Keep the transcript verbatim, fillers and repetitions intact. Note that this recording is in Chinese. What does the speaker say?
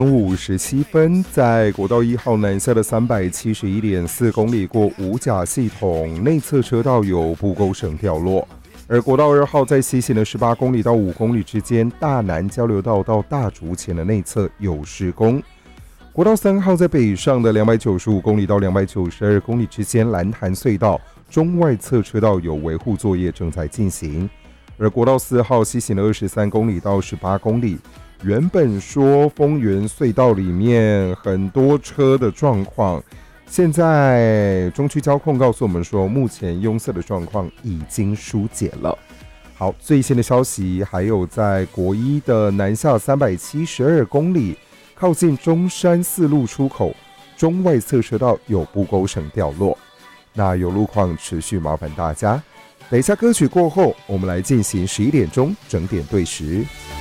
中午十七分，在国道一号南下的三百七十一点四公里过五甲系统内侧车道有布钩绳掉落，而国道二号在西行的十八公里到五公里之间，大南交流道到大竹前的内侧有施工。国道三号在北上的两百九十五公里到两百九十二公里之间，蓝潭隧道中外侧车道有维护作业正在进行。而国道四号西行的二十三公里到十八公里，原本说丰原隧道里面很多车的状况，现在中区交控告诉我们说，目前拥塞的状况已经疏解了。好，最新的消息还有在国一的南下三百七十二公里，靠近中山四路出口，中外侧车道有布钩绳掉落。那有路况持续麻烦大家。等一下歌曲过后，我们来进行十一点钟整点对时。